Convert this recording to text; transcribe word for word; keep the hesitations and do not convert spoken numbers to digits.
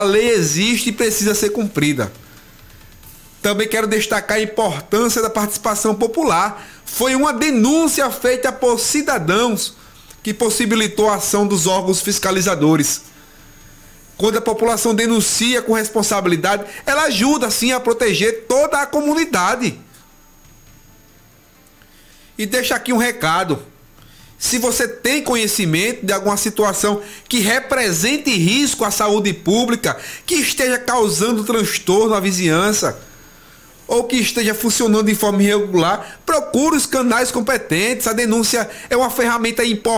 A lei existe e precisa ser cumprida. Também quero destacar a importância da participação popular. Foi uma denúncia feita por cidadãos que possibilitou a ação dos órgãos fiscalizadores. Quando a população denuncia com responsabilidade, ela ajuda, sim, a proteger toda a comunidade. E deixa aqui um recado. Se você tem conhecimento de alguma situação que represente risco à saúde pública, que esteja causando transtorno à vizinhança, ou que esteja funcionando de forma irregular, procure os canais competentes. A denúncia é uma ferramenta importante